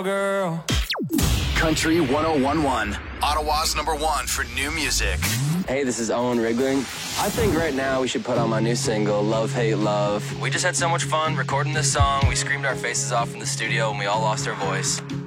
girl. Country 1011, Ottawa's #1 for new music. Hey, this is Owen Rigling. I think right now we should put on my new single, Love, Hate, Love. We just had so much fun recording this song. We screamed our faces off in the studio and we all lost our voice.